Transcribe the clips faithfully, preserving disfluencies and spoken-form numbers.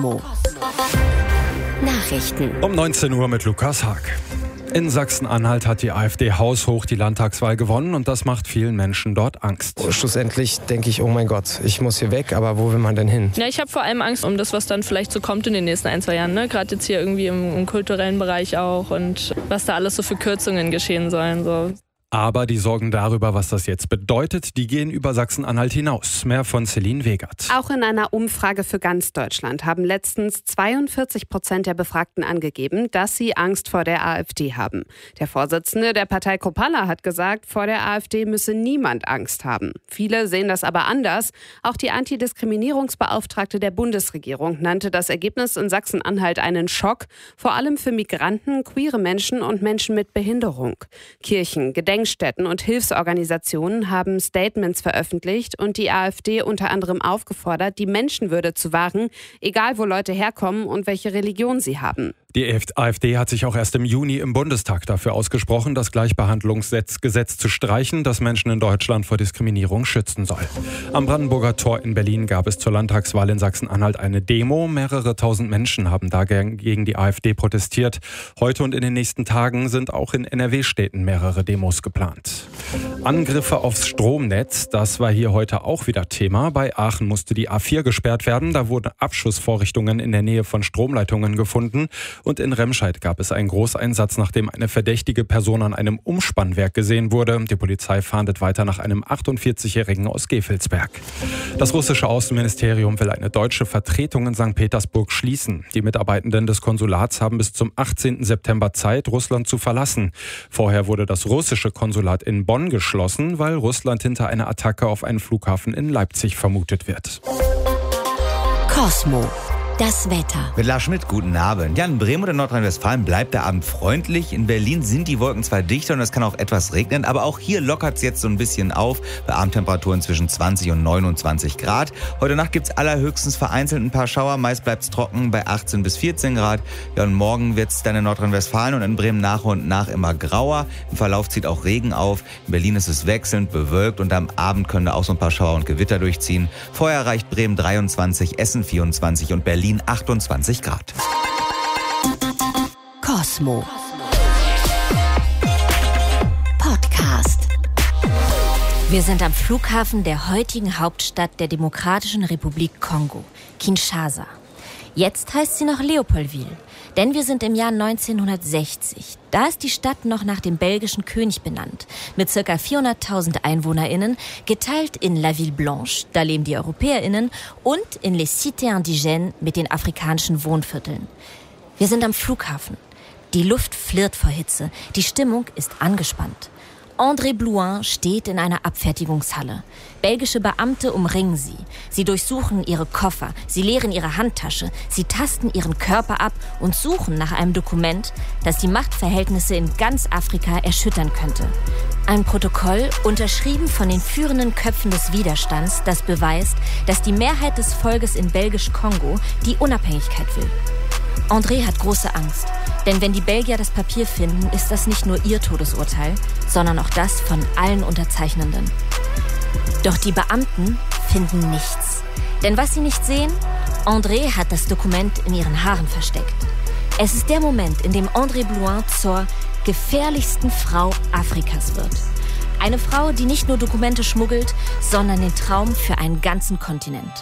Nachrichten um neunzehn Uhr mit Lukas Haag. In Sachsen-Anhalt hat die AfD haushoch die Landtagswahl gewonnen und das macht vielen Menschen dort Angst. Schlussendlich denke ich, oh mein Gott, ich muss hier weg, aber wo will man denn hin? Ja, ich habe vor allem Angst um das, was dann vielleicht so kommt in den nächsten ein, zwei Jahren. Ne? Gerade jetzt hier irgendwie im, im kulturellen Bereich auch und was da alles so für Kürzungen geschehen sollen. So. Aber die Sorgen darüber, was das jetzt bedeutet, die gehen über Sachsen-Anhalt hinaus. Mehr von Celine Wegert. Auch in einer Umfrage für ganz Deutschland haben letztens zweiundvierzig Prozent der Befragten angegeben, dass sie Angst vor der AfD haben. Der Vorsitzende der Partei Kropalla hat gesagt, vor der AfD müsse niemand Angst haben. Viele sehen das aber anders. Auch die Antidiskriminierungsbeauftragte der Bundesregierung nannte das Ergebnis in Sachsen-Anhalt einen Schock, vor allem für Migranten, queere Menschen und Menschen mit Behinderung. Kirchen, Gedenkstätten und Hilfsorganisationen haben Statements veröffentlicht und die AfD unter anderem aufgefordert, die Menschenwürde zu wahren, egal wo Leute herkommen und welche Religion sie haben. Die AfD hat sich auch erst im Juni im Bundestag dafür ausgesprochen, das Gleichbehandlungsgesetz zu streichen, das Menschen in Deutschland vor Diskriminierung schützen soll. Am Brandenburger Tor in Berlin gab es zur Landtagswahl in Sachsen-Anhalt eine Demo. Mehrere tausend Menschen haben dagegen gegen die AfD protestiert. Heute und in den nächsten Tagen sind auch in N R W-Städten mehrere Demos geplant. Angriffe aufs Stromnetz, das war hier heute auch wieder Thema. Bei Aachen musste die A vier gesperrt werden. Da wurden Abschussvorrichtungen in der Nähe von Stromleitungen gefunden. Und in Remscheid gab es einen Großeinsatz, nachdem eine verdächtige Person an einem Umspannwerk gesehen wurde. Die Polizei fahndet weiter nach einem achtundvierzigjährigen aus Gevelsberg. Das russische Außenministerium will eine deutsche Vertretung in Sankt Petersburg schließen. Die Mitarbeitenden des Konsulats haben bis zum achtzehnten September Zeit, Russland zu verlassen. Vorher wurde das russische Konsulat in Bonn geschlossen, weil Russland hinter einer Attacke auf einen Flughafen in Leipzig vermutet wird. Cosmo. Das Wetter. Mit Lars Schmidt, guten Abend. Ja, in Bremen oder Nordrhein-Westfalen bleibt der Abend freundlich. In Berlin sind die Wolken zwar dichter und es kann auch etwas regnen, aber auch hier lockert es jetzt so ein bisschen auf. Bei Abendtemperaturen zwischen zwanzig und neunundzwanzig Grad. Heute Nacht gibt es allerhöchstens vereinzelt ein paar Schauer. Meist bleibt es trocken bei achtzehn bis vierzehn Grad. Ja, und morgen wird es dann in Nordrhein-Westfalen und in Bremen nach und nach immer grauer. Im Verlauf zieht auch Regen auf. In Berlin ist es wechselnd bewölkt und am Abend können da auch so ein paar Schauer und Gewitter durchziehen. Vorher erreicht Bremen dreiundzwanzig, Essen vierundzwanzig und Berlin achtundzwanzig Grad. Cosmo. Podcast. Wir sind am Flughafen der heutigen Hauptstadt der Demokratischen Republik Kongo, Kinshasa. Jetzt heißt sie noch Leopoldville, denn wir sind im Jahr neunzehnhundertsechzig. Da ist die Stadt noch nach dem belgischen König benannt, mit ca. vierhunderttausend EinwohnerInnen, geteilt in La Ville Blanche, da leben die EuropäerInnen, und in Les Cités Indigènes mit den afrikanischen Wohnvierteln. Wir sind am Flughafen. Die Luft flirrt vor Hitze, die Stimmung ist angespannt. André Blouin steht in einer Abfertigungshalle. Belgische Beamte umringen sie. Sie durchsuchen ihre Koffer, sie leeren ihre Handtasche, sie tasten ihren Körper ab und suchen nach einem Dokument, das die Machtverhältnisse in ganz Afrika erschüttern könnte. Ein Protokoll, unterschrieben von den führenden Köpfen des Widerstands, das beweist, dass die Mehrheit des Volkes in Belgisch-Kongo die Unabhängigkeit will. André hat große Angst, denn wenn die Belgier das Papier finden, ist das nicht nur ihr Todesurteil, sondern auch das von allen Unterzeichnenden. Doch die Beamten finden nichts. Denn was sie nicht sehen, André hat das Dokument in ihren Haaren versteckt. Es ist der Moment, in dem André Blouin zur gefährlichsten Frau Afrikas wird. Eine Frau, die nicht nur Dokumente schmuggelt, sondern den Traum für einen ganzen Kontinent.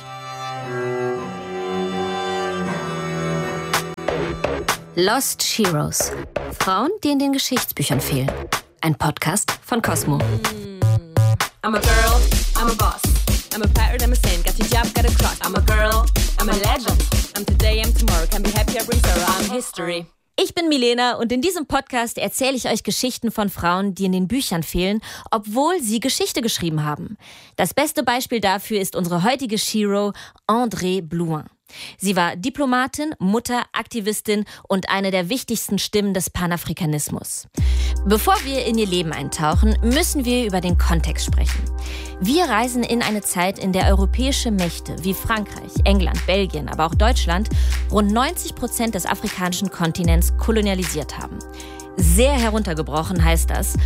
Lost Heroes. Frauen, die in den Geschichtsbüchern fehlen. Ein Podcast von Cosmo. I'm a girl, I'm a boss. I'm a pirate, I'm a saint. Got your job, got a cross. I'm a girl, I'm a legend. I'm today, I'm tomorrow. Can be happy, I bring sorrow. I'm history. Ich bin Milena und in diesem Podcast erzähle ich euch Geschichten von Frauen, die in den Büchern fehlen, obwohl sie Geschichte geschrieben haben. Das beste Beispiel dafür ist unsere heutige Shero, André Blouin. Sie war Diplomatin, Mutter, Aktivistin und eine der wichtigsten Stimmen des Panafrikanismus. Bevor wir in ihr Leben eintauchen, müssen wir über den Kontext sprechen. Wir reisen in eine Zeit, in der europäische Mächte wie Frankreich, England, Belgien, aber auch Deutschland rund neunzig Prozent des afrikanischen Kontinents kolonialisiert haben. Sehr heruntergebrochen heißt das,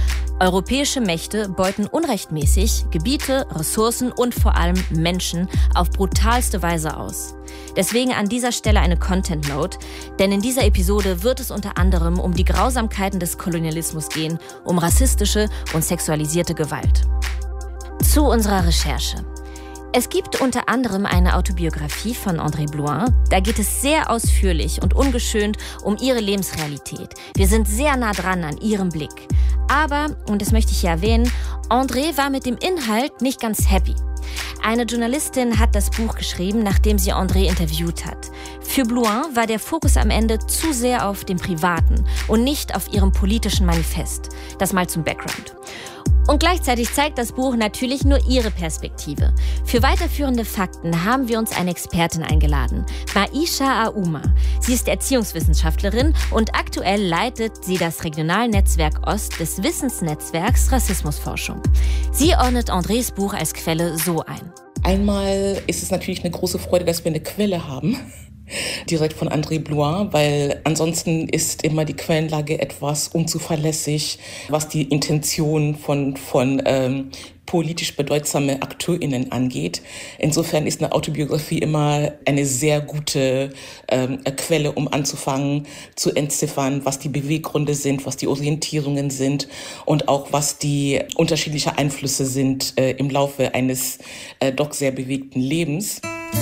Europäische Mächte beuten unrechtmäßig Gebiete, Ressourcen und vor allem Menschen auf brutalste Weise aus. Deswegen an dieser Stelle eine Content Note, denn in dieser Episode wird es unter anderem um die Grausamkeiten des Kolonialismus gehen, um rassistische und sexualisierte Gewalt. Zu unserer Recherche. Es gibt unter anderem eine Autobiografie von André Bloin. Da geht es sehr ausführlich und ungeschönt um ihre Lebensrealität. Wir sind sehr nah dran an ihrem Blick. Aber, und das möchte ich hier erwähnen, André war mit dem Inhalt nicht ganz happy. Eine Journalistin hat das Buch geschrieben, nachdem sie André interviewt hat. Für Bloin war der Fokus am Ende zu sehr auf dem Privaten und nicht auf ihrem politischen Manifest. Das mal zum Background. Und gleichzeitig zeigt das Buch natürlich nur ihre Perspektive. Für weiterführende Fakten haben wir uns eine Expertin eingeladen, Maisha Aouma. Sie ist Erziehungswissenschaftlerin und aktuell leitet sie das Regionalnetzwerk Ost des Wissensnetzwerks Rassismusforschung. Sie ordnet Andrés Buch als Quelle so ein. Einmal ist es natürlich eine große Freude, dass wir eine Quelle haben, direkt von André Bloin, weil ansonsten ist immer die Quellenlage etwas unzuverlässig, was die Intention von, von ähm, politisch bedeutsame AkteurInnen angeht. Insofern ist eine Autobiografie immer eine sehr gute ähm, Quelle, um anzufangen zu entziffern, was die Beweggründe sind, was die Orientierungen sind und auch was die unterschiedlichen Einflüsse sind äh, im Laufe eines äh, doch sehr bewegten Lebens.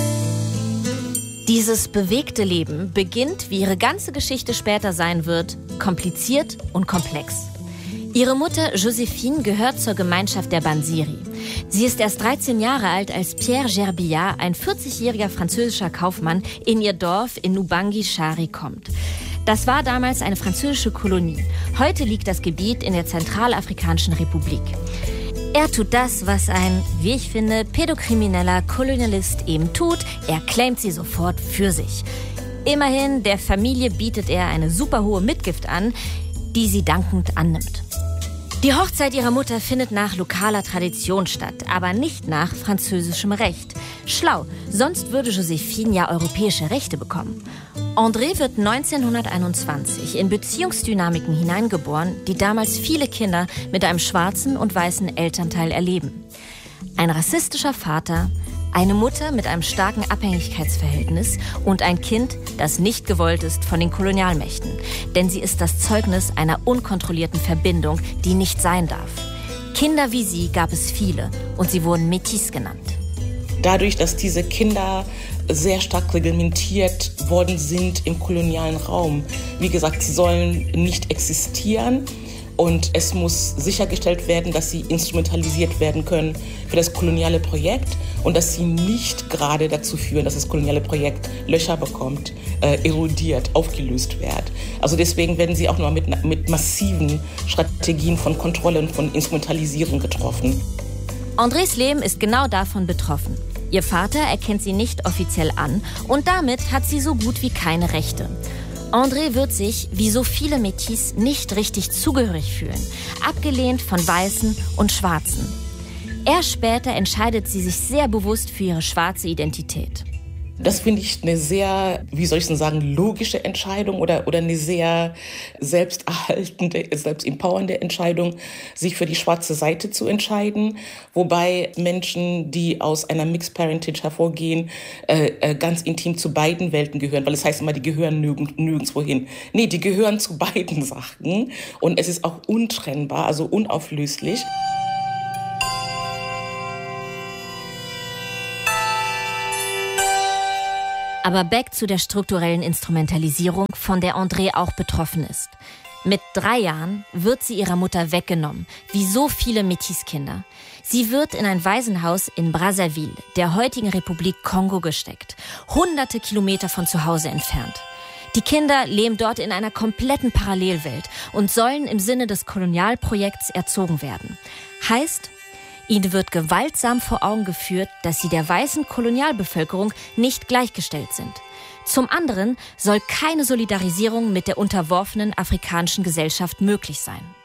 Dieses bewegte Leben beginnt, wie ihre ganze Geschichte später sein wird, kompliziert und komplex. Ihre Mutter Joséphine gehört zur Gemeinschaft der Bansiri. Sie ist erst dreizehn Jahre alt, als Pierre Gerbillard, ein vierzigjähriger französischer Kaufmann, in ihr Dorf in Ubangi-Chari kommt. Das war damals eine französische Kolonie. Heute liegt das Gebiet in der Zentralafrikanischen Republik. Er tut das, was ein, wie ich finde, pädokrimineller Kolonialist eben tut. Er claimt sie sofort für sich. Immerhin, der Familie bietet er eine superhohe Mitgift an, die sie dankend annimmt. Die Hochzeit ihrer Mutter findet nach lokaler Tradition statt, aber nicht nach französischem Recht. Schlau, sonst würde Joséphine ja europäische Rechte bekommen. André wird neunzehnhunderteinundzwanzig in Beziehungsdynamiken hineingeboren, die damals viele Kinder mit einem schwarzen und weißen Elternteil erleben. Ein rassistischer Vater, eine Mutter mit einem starken Abhängigkeitsverhältnis und ein Kind, das nicht gewollt ist von den Kolonialmächten. Denn sie ist das Zeugnis einer unkontrollierten Verbindung, die nicht sein darf. Kinder wie sie gab es viele und sie wurden Métis genannt. Dadurch, dass diese Kinder sehr stark reglementiert worden sind im kolonialen Raum. Wie gesagt, sie sollen nicht existieren und es muss sichergestellt werden, dass sie instrumentalisiert werden können für das koloniale Projekt und dass sie nicht gerade dazu führen, dass das koloniale Projekt Löcher bekommt, äh, erodiert, aufgelöst wird. Also deswegen werden sie auch nur mit, mit massiven Strategien von Kontrolle und von Instrumentalisierung getroffen. Andrés Leben ist genau davon betroffen. Ihr Vater erkennt sie nicht offiziell an und damit hat sie so gut wie keine Rechte. André wird sich, wie so viele Métis, nicht richtig zugehörig fühlen, abgelehnt von Weißen und Schwarzen. Erst später entscheidet sie sich sehr bewusst für ihre schwarze Identität. Das finde ich eine sehr, wie soll ich denn sagen, logische Entscheidung oder, oder eine sehr selbsterhaltende, selbstempowernde Entscheidung, sich für die schwarze Seite zu entscheiden. Wobei Menschen, die aus einer Mixed Parentage hervorgehen, äh, ganz intim zu beiden Welten gehören. Weil es heißt immer, die gehören nirgend, nirgendwo hin. Nee, die gehören zu beiden Sachen. Und es ist auch untrennbar, also unauflöslich. Aber back zu der strukturellen Instrumentalisierung, von der André auch betroffen ist. Mit drei Jahren wird sie ihrer Mutter weggenommen, wie so viele Métis-Kinder. Sie wird in ein Waisenhaus in Brazzaville, der heutigen Republik Kongo, gesteckt, hunderte Kilometer von zu Hause entfernt. Die Kinder leben dort in einer kompletten Parallelwelt und sollen im Sinne des Kolonialprojekts erzogen werden. Heißt, ihnen wird gewaltsam vor Augen geführt, dass sie der weißen Kolonialbevölkerung nicht gleichgestellt sind. Zum anderen soll keine Solidarisierung mit der unterworfenen afrikanischen Gesellschaft möglich sein.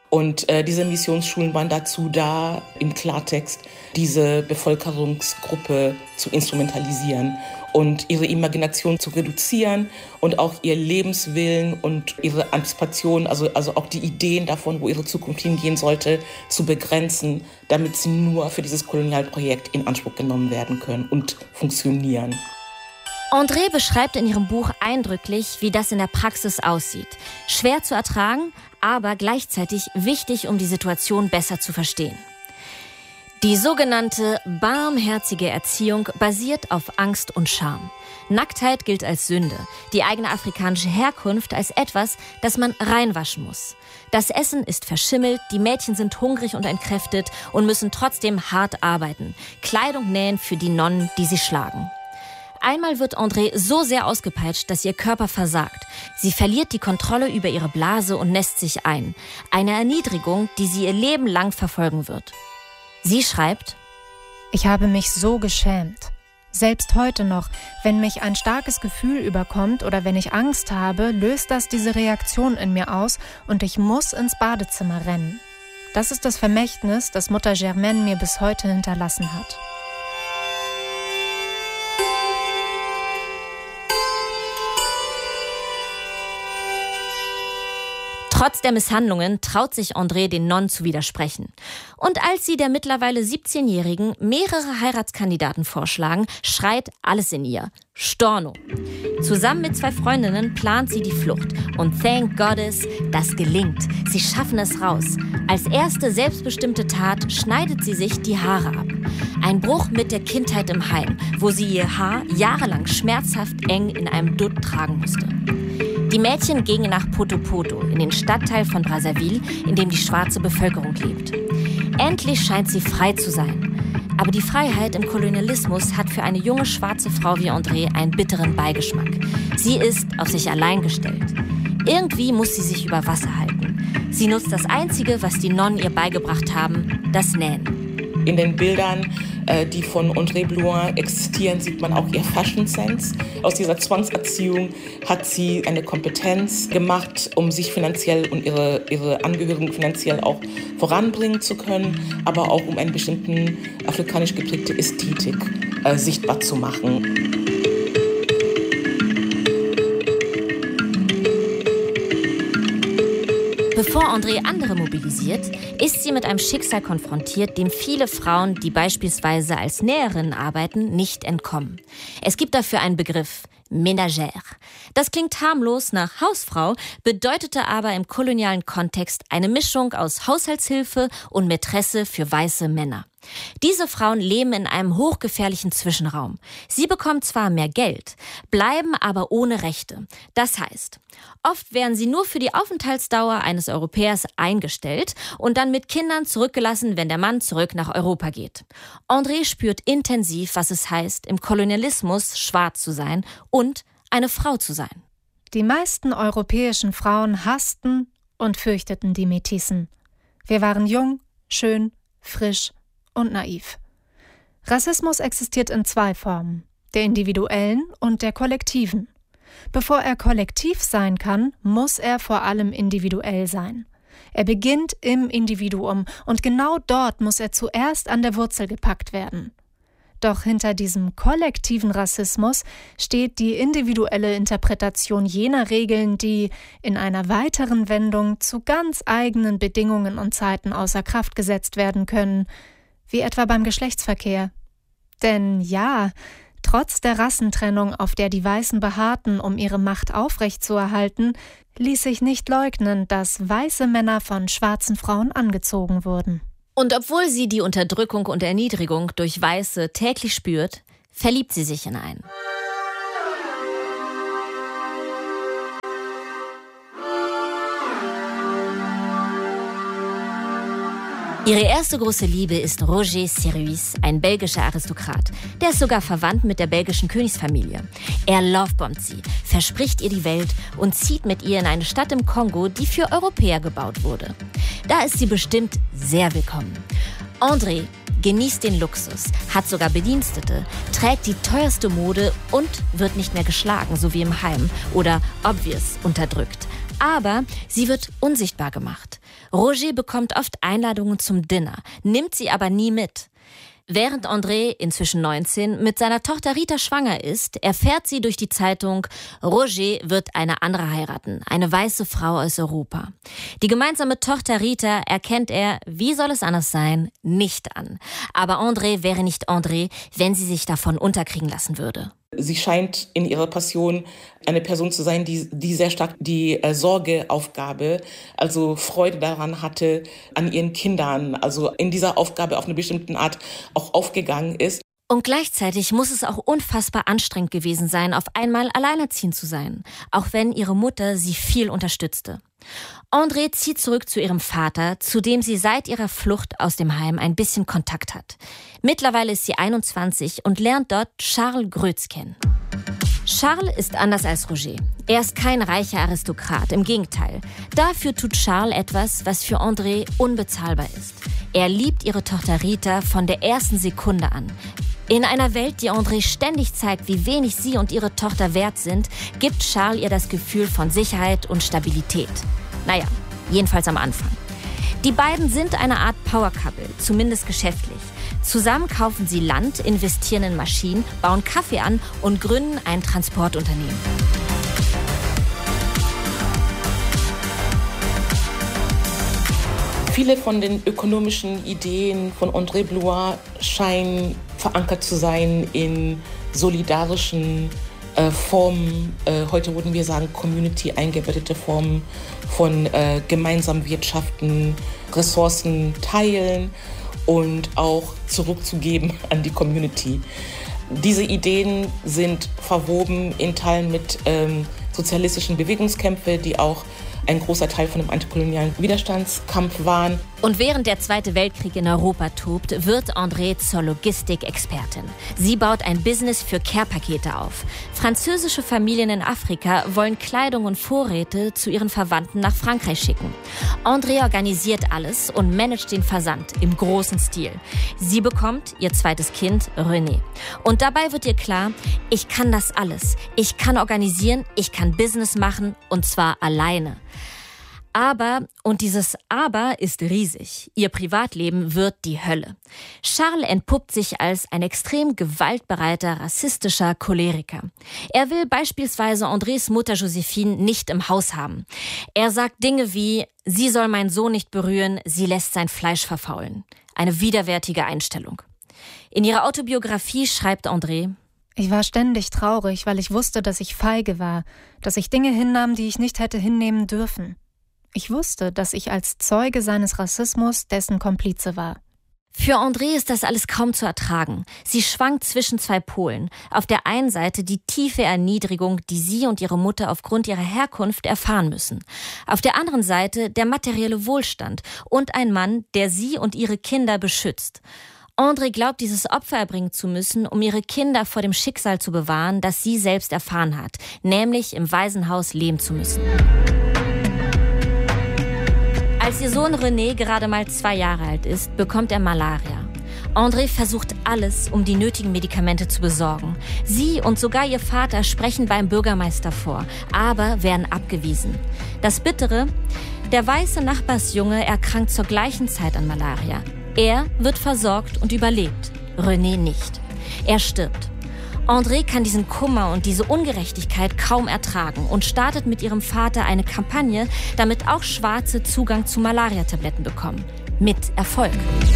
Und äh, diese Missionsschulen waren dazu da, im Klartext diese Bevölkerungsgruppe zu instrumentalisieren und ihre Imagination zu reduzieren und auch ihr Lebenswillen und ihre Antizipation, also, also auch die Ideen davon, wo ihre Zukunft hingehen sollte, zu begrenzen, damit sie nur für dieses Kolonialprojekt in Anspruch genommen werden können und funktionieren. André beschreibt in ihrem Buch eindrücklich, wie das in der Praxis aussieht. Schwer zu ertragen, aber gleichzeitig wichtig, um die Situation besser zu verstehen. Die sogenannte barmherzige Erziehung basiert auf Angst und Scham. Nacktheit gilt als Sünde, die eigene afrikanische Herkunft als etwas, das man reinwaschen muss. Das Essen ist verschimmelt, die Mädchen sind hungrig und entkräftet und müssen trotzdem hart arbeiten, Kleidung nähen für die Nonnen, die sie schlagen. Einmal wird André so sehr ausgepeitscht, dass ihr Körper versagt. Sie verliert die Kontrolle über ihre Blase und nässt sich ein. Eine Erniedrigung, die sie ihr Leben lang verfolgen wird. Sie schreibt: Ich habe mich so geschämt. Selbst heute noch, wenn mich ein starkes Gefühl überkommt oder wenn ich Angst habe, löst das diese Reaktion in mir aus und ich muss ins Badezimmer rennen. Das ist das Vermächtnis, das Mutter Germaine mir bis heute hinterlassen hat. Trotz der Misshandlungen traut sich André, den Nonnen zu widersprechen. Und als sie der mittlerweile siebzehnjährigen mehrere Heiratskandidaten vorschlagen, schreit alles in ihr: Storno! Zusammen mit zwei Freundinnen plant sie die Flucht. Und thank Goddess, das gelingt. Sie schaffen es raus. Als erste selbstbestimmte Tat schneidet sie sich die Haare ab. Ein Bruch mit der Kindheit im Heim, wo sie ihr Haar jahrelang schmerzhaft eng in einem Dutt tragen musste. Die Mädchen gingen nach Poto-Poto, in den Stadtteil von Brazzaville, in dem die schwarze Bevölkerung lebt. Endlich scheint sie frei zu sein. Aber die Freiheit im Kolonialismus hat für eine junge schwarze Frau wie André einen bitteren Beigeschmack. Sie ist auf sich allein gestellt. Irgendwie muss sie sich über Wasser halten. Sie nutzt das Einzige, was die Nonnen ihr beigebracht haben, das Nähen. In den Bildern, äh, die von André Blouin existieren, sieht man auch ihr Fashion Sense. Aus dieser Zwangserziehung hat sie eine Kompetenz gemacht, um sich finanziell und ihre, ihre Angehörigen finanziell auch voranbringen zu können, aber auch um eine bestimmte afrikanisch geprägte Ästhetik äh, sichtbar zu machen. Bevor André andere mobilisiert, ist sie mit einem Schicksal konfrontiert, dem viele Frauen, die beispielsweise als Näherinnen arbeiten, nicht entkommen. Es gibt dafür einen Begriff: Ménagère. Das klingt harmlos nach Hausfrau, bedeutete aber im kolonialen Kontext eine Mischung aus Haushaltshilfe und Mätresse für weiße Männer. Diese Frauen leben in einem hochgefährlichen Zwischenraum. Sie bekommen zwar mehr Geld, bleiben aber ohne Rechte. Das heißt, oft werden sie nur für die Aufenthaltsdauer eines Europäers eingestellt und dann mit Kindern zurückgelassen, wenn der Mann zurück nach Europa geht. André spürt intensiv, was es heißt, im Kolonialismus schwarz zu sein und eine Frau zu sein. Die meisten europäischen Frauen hassten und fürchteten die Metissen. Wir waren jung, schön, frisch und naiv. Rassismus existiert in zwei Formen: der individuellen und der kollektiven. Bevor er kollektiv sein kann, muss er vor allem individuell sein. Er beginnt im Individuum und genau dort muss er zuerst an der Wurzel gepackt werden. Doch hinter diesem kollektiven Rassismus steht die individuelle Interpretation jener Regeln, die in einer weiteren Wendung zu ganz eigenen Bedingungen und Zeiten außer Kraft gesetzt werden können, wie etwa beim Geschlechtsverkehr. Denn ja, trotz der Rassentrennung, auf der die Weißen beharrten, um ihre Macht aufrechtzuerhalten, ließ sich nicht leugnen, dass weiße Männer von schwarzen Frauen angezogen wurden. Und obwohl sie die Unterdrückung und Erniedrigung durch Weiße täglich spürt, verliebt sie sich in einen. Ihre erste große Liebe ist Roger Siruys, ein belgischer Aristokrat. Der ist sogar verwandt mit der belgischen Königsfamilie. Er lovebombt sie, verspricht ihr die Welt und zieht mit ihr in eine Stadt im Kongo, die für Europäer gebaut wurde. Da ist sie bestimmt sehr willkommen. André genießt den Luxus, hat sogar Bedienstete, trägt die teuerste Mode und wird nicht mehr geschlagen, so wie im Heim oder obvious unterdrückt. Aber sie wird unsichtbar gemacht. Roger bekommt oft Einladungen zum Dinner, nimmt sie aber nie mit. Während André, inzwischen neunzehn, mit seiner Tochter Rita schwanger ist, erfährt sie durch die Zeitung, Roger wird eine andere heiraten, eine weiße Frau aus Europa. Die gemeinsame Tochter Rita erkennt er, wie soll es anders sein, nicht an. Aber André wäre nicht André, wenn sie sich davon unterkriegen lassen würde. Sie scheint in ihrer Passion eine Person zu sein, die, die sehr stark die äh, Sorgeaufgabe, also Freude daran hatte, an ihren Kindern, also in dieser Aufgabe auf eine bestimmte Art auch aufgegangen ist. Und gleichzeitig muss es auch unfassbar anstrengend gewesen sein, auf einmal alleinerziehend zu sein, auch wenn ihre Mutter sie viel unterstützte. André zieht zurück zu ihrem Vater, zu dem sie seit ihrer Flucht aus dem Heim ein bisschen Kontakt hat. Mittlerweile ist sie einundzwanzig und lernt dort Charles Grötz kennen. Charles ist anders als Roger. Er ist kein reicher Aristokrat, im Gegenteil. Dafür tut Charles etwas, was für André unbezahlbar ist. Er liebt ihre Tochter Rita von der ersten Sekunde an. In einer Welt, die André ständig zeigt, wie wenig sie und ihre Tochter wert sind, gibt Charles ihr das Gefühl von Sicherheit und Stabilität. Naja, jedenfalls am Anfang. Die beiden sind eine Art Power-Couple, zumindest geschäftlich. Zusammen kaufen sie Land, investieren in Maschinen, bauen Kaffee an und gründen ein Transportunternehmen. Viele von den ökonomischen Ideen von André Blois scheinen verankert zu sein in solidarischen äh, Formen, äh, heute würden wir sagen Community eingebettete Formen von äh, gemeinsam wirtschaften, Ressourcen teilen und auch zurückzugeben an die Community. Diese Ideen sind verwoben in Teilen mit ähm, sozialistischen Bewegungskämpfen, die auch ein großer Teil von dem antikolonialen Widerstandskampf waren. Und während der Zweite Weltkrieg in Europa tobt, wird André zur Logistikexpertin. Sie baut ein Business für Care-Pakete auf. Französische Familien in Afrika wollen Kleidung und Vorräte zu ihren Verwandten nach Frankreich schicken. André organisiert alles und managt den Versand im großen Stil. Sie bekommt ihr zweites Kind, René. Und dabei wird ihr klar, ich kann das alles. Ich kann organisieren, ich kann Business machen und zwar alleine. Aber, und dieses Aber ist riesig, ihr Privatleben wird die Hölle. Charles entpuppt sich als ein extrem gewaltbereiter, rassistischer Choleriker. Er will beispielsweise Andrés Mutter Josephine nicht im Haus haben. Er sagt Dinge wie, sie soll meinen Sohn nicht berühren, sie lässt sein Fleisch verfaulen. Eine widerwärtige Einstellung. In ihrer Autobiografie schreibt André: Ich war ständig traurig, weil ich wusste, dass ich feige war, dass ich Dinge hinnahm, die ich nicht hätte hinnehmen dürfen. Ich wusste, dass ich als Zeuge seines Rassismus dessen Komplize war. Für André ist das alles kaum zu ertragen. Sie schwankt zwischen zwei Polen. Auf der einen Seite die tiefe Erniedrigung, die sie und ihre Mutter aufgrund ihrer Herkunft erfahren müssen. Auf der anderen Seite der materielle Wohlstand und ein Mann, der sie und ihre Kinder beschützt. André glaubt, dieses Opfer erbringen zu müssen, um ihre Kinder vor dem Schicksal zu bewahren, das sie selbst erfahren hat, nämlich im Waisenhaus leben zu müssen. Als ihr Sohn René gerade mal zwei Jahre alt ist, bekommt er Malaria. André versucht alles, um die nötigen Medikamente zu besorgen. Sie und sogar ihr Vater sprechen beim Bürgermeister vor, aber werden abgewiesen. Das Bittere: Der weiße Nachbarsjunge erkrankt zur gleichen Zeit an Malaria. Er wird versorgt und überlebt, René nicht. Er stirbt. André kann diesen Kummer und diese Ungerechtigkeit kaum ertragen und startet mit ihrem Vater eine Kampagne, damit auch Schwarze Zugang zu Malariatabletten bekommen. Mit Erfolg.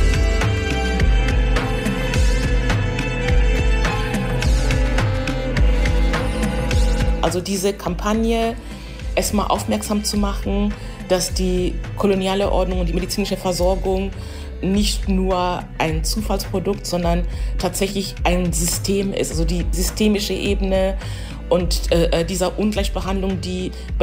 Also diese Kampagne, erstmal aufmerksam zu machen, dass die koloniale Ordnung und die medizinische Versorgung nicht nur ein Zufallsprodukt, sondern tatsächlich ein System ist, also die systemische Ebene und äh, dieser Ungleichbehandlung, die